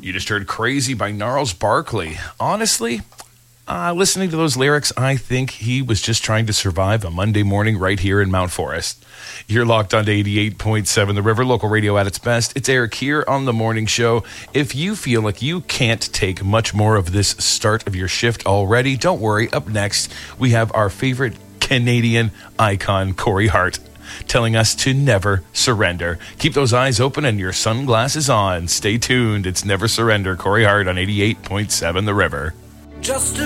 You just heard Crazy by Gnarls Barkley. Honestly, listening to those lyrics, I think he was just trying to survive a Monday morning right here in Mount Forest. You're locked on to 88.7 The River, local radio at its best. It's Eric here on The Morning Show. If you feel like you can't take much more of this start of your shift already, don't worry. Up next, we have our favorite Canadian icon, Corey Hart, telling us to never surrender. Keep those eyes open and your sunglasses on. Stay tuned. It's Never Surrender. Corey Hart on 88.7 The River. Just